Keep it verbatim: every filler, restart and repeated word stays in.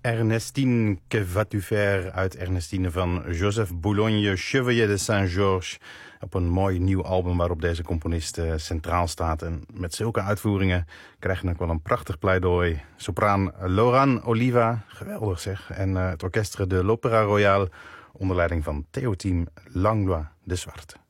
Ernestine, que vas-tu faire uit Ernestine van Joseph Boulogne, Chevalier de Saint-Georges. Op een mooi nieuw album waarop deze componist uh, centraal staat. En met zulke uitvoeringen krijg je ook wel een prachtig pleidooi. Sopraan Laurent Oliva, geweldig zeg. En uh, het orkestre de l'Opéra Royale onder leiding van Théotime Langlois de Zwart.